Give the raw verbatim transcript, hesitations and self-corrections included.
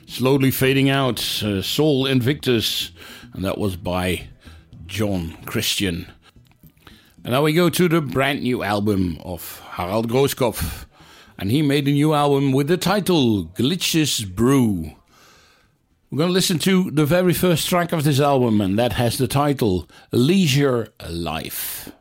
slowly fading out, uh, Sol Invictus, and that was by John Christian. And now we go to the brand new album of Harald Grooskopf, and he made a new album with the title Glitches Brew. We're going to listen to the very first track of this album, and that has the title Leisure Life.